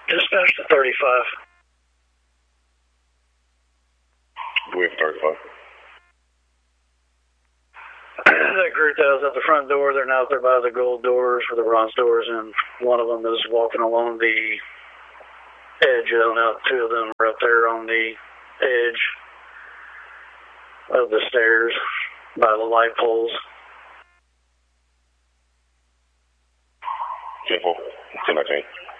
Dispatch to 35. We're 35. That group that was at the front door, they're now out there by the gold doors or the bronze doors, and one of them is walking along the edge. Now two of them are up there on the edge of the stairs by the light poles. 10-4, 10-19.